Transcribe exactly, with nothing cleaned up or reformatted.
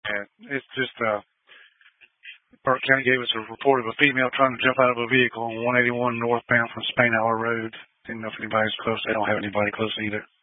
And it's just, uh, Burke County gave us a report of a female trying to jump out of a vehicle on one eighty-one northbound from Spain Hour Road. Didn't know if anybody's close. They don't have anybody close either.